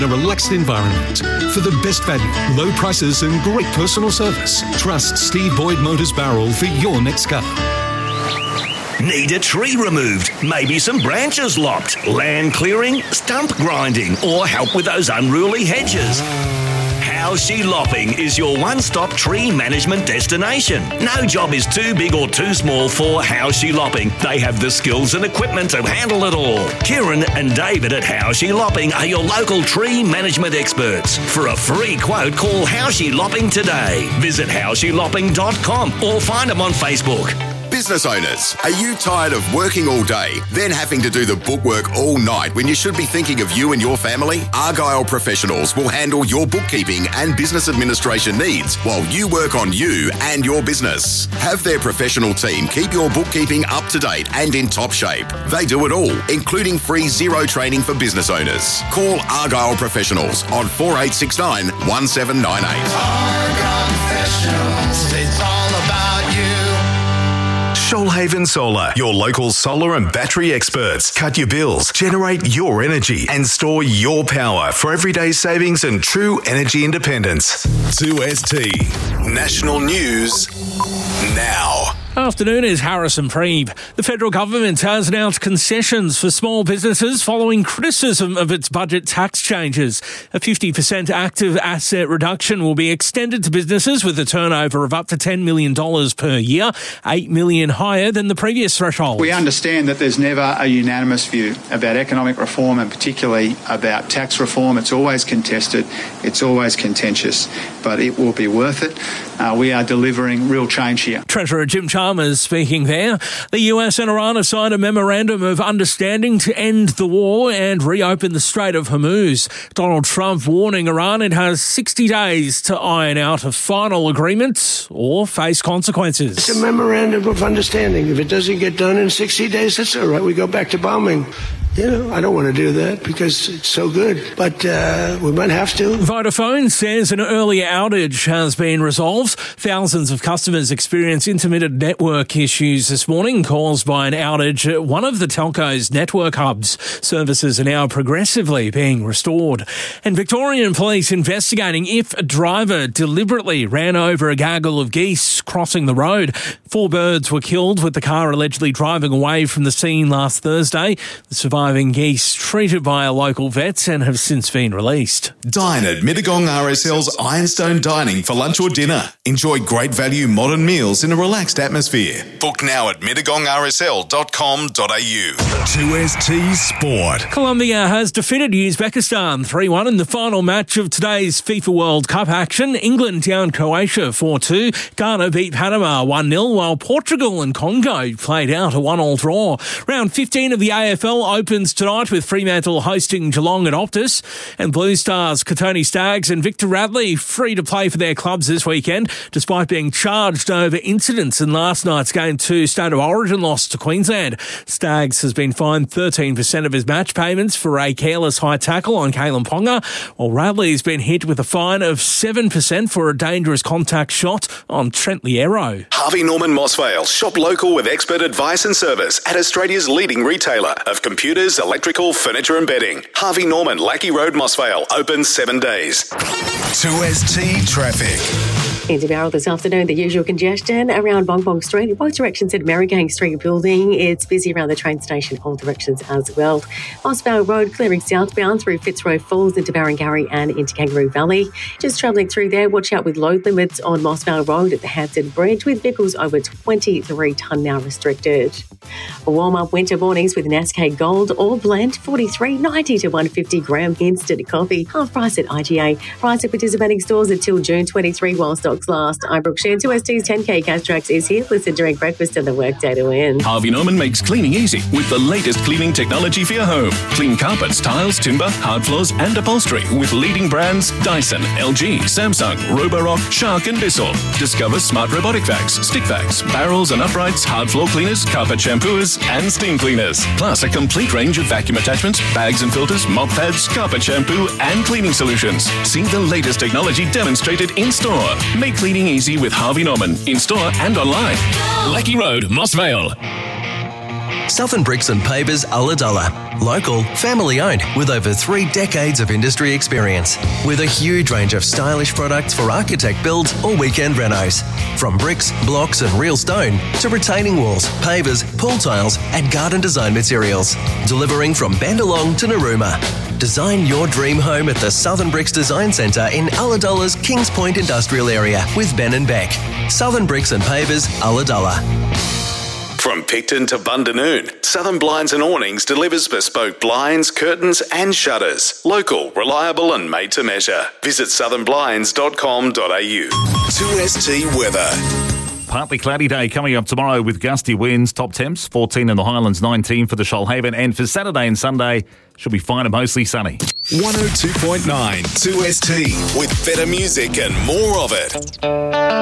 a relaxed environment. For the best value, low prices and great personal service, trust Steve Boyd Motors Barrel for your next car. Need a tree removed? Maybe some branches lopped? Land clearing? Stump grinding? Or help with those unruly hedges? Howshe Lopping is your one-stop tree management destination. No job is too big or too small for Howshe Lopping. They have the skills and equipment to handle it all. Kieran and David at Howshe Lopping are your local tree management experts. For a free quote, call Howshe Lopping today. Visit howshelopping.com or find them on Facebook. Business owners, are you tired of working all day, then having to do the bookwork all night when you should be thinking of you and your family? Argyle Professionals will handle your bookkeeping and business administration needs while you work on you and your business. Have their professional team keep your bookkeeping up to date and in top shape. They do it all, including free zero training for business owners. Call Argyle Professionals on 4869 1798. Argyle Professionals, it's all about you. Shoalhaven Solar, your local solar and battery experts. Cut your bills, generate your energy, and store your power for everyday savings and true energy independence. 2ST National News now. Afternoon is Harrison Preeb. The federal government has announced concessions for small businesses following criticism of its budget tax changes. A 50% active asset reduction will be extended to businesses with a turnover of up to $10 million per year, $8 million higher than the previous threshold. We understand that there's never a unanimous view about economic reform and particularly about tax reform. It's always contested, it's always contentious, but it will be worth it. We are delivering real change here. Treasurer Jim Chalmers speaking there. The US and Iran have signed a memorandum of understanding to end the war and reopen the Strait of Hormuz. Donald Trump warning Iran it has 60 days to iron out a final agreement or face consequences. It's a memorandum of understanding. If it doesn't get done in 60 days, that's all right. We go back to bombing. You know, I don't want to do that because it's so good, but we might have to. Vodafone says an earlier outage has been resolved. Thousands of customers experienced intermittent network issues this morning caused by an outage at one of the telco's network hubs. Services are now progressively being restored. And Victorian police investigating if a driver deliberately ran over a gaggle of geese crossing the road. 4 birds were killed with the car allegedly driving away from the scene last Thursday. The surviving geese treated by a local vet and have since been released. Dine at Mittagong RSL's Ironstone Dining for lunch or dinner. Enjoy great value modern meals in a relaxed atmosphere. Book now at mittagongrsl.com.au. 2ST Sport. Colombia has defeated Uzbekistan 3-1 in the final match of today's FIFA World Cup action. England down Croatia 4-2. Ghana beat Panama 1-0, while Portugal and Congo played out a 1-1 draw. Round 15 of the AFL opens tonight with Fremantle hosting Geelong at Optus, and Blue Stars, Katoni Staggs and Victor Radley free to play for their clubs this weekend, despite being charged over incidents in last night's Game 2 State of Origin loss to Queensland. Staggs has been fined 13% of his match payments for a careless high tackle on Kalen Ponga, while Radley has been hit with a fine of 7% for a dangerous contact shot on Trent Liero. Harvey Norman Mossvale. Shop local with expert advice and service at Australia's leading retailer of computers, electrical, furniture and bedding. Harvey Norman, Lackey Road, Mossvale. Open 7 days. 2ST Traffic. Into Barrel this afternoon, the usual congestion around Bong Bong Street in both directions at Merrigang Street building. It's busy around the train station, all directions as well. Mossvale Road clearing southbound through Fitzroy Falls into Barangarry and into Kangaroo Valley. Just travelling through there, watch out with load limits on Mossvale Road at the Hampton Bridge with vehicles over 23 tonne now restricted. Warm-up winter mornings with Nascade Gold or blend, $43.90 to $1.50 gram instant coffee, half price at IGA. Price at participating stores until June 23 while stocks last. I'm Brooke Sheehan. 2ST's 10K Cash Tracks is here. Listen during breakfast and the workday to win. Harvey Norman makes cleaning easy with the latest cleaning technology for your home. Clean carpets, tiles, timber, hard floors and upholstery with leading brands Dyson, LG, Samsung, Roborock, Shark and Bissell. Discover smart robotic vacs, stick vacs, barrels and uprights, hard floor cleaners, carpet shampooers and steam cleaners. Plus a complete range of vacuum attachments, bags and filters, mop pads, carpet shampoo and cleaning solutions. See the latest technology demonstrated in store. Make cleaning easy with Harvey Norman in store and online. Lackey Road, Mossvale. Southern Bricks and Pavers Ulladulla. Local, family owned, with over 3 decades of industry experience. With a huge range of stylish products for architect builds or weekend renos. From bricks, blocks and real stone to retaining walls, pavers, pool tiles and garden design materials. Delivering from Bandalong to Narooma. Design your dream home at the Southern Bricks Design Centre in Ulladulla's Kings Point Industrial Area with Ben and Beck. Southern Bricks and Pavers Ulladulla. From Picton to Bundanoon, Southern Blinds and Awnings delivers bespoke blinds, curtains and shutters. Local, reliable and made to measure. Visit southernblinds.com.au. 2ST weather. Partly cloudy day coming up tomorrow with gusty winds. Top temps, 14 in the Highlands, 19 for the Shoalhaven. And for Saturday and Sunday, should be fine and mostly sunny. 102.9 2ST with better music and more of it.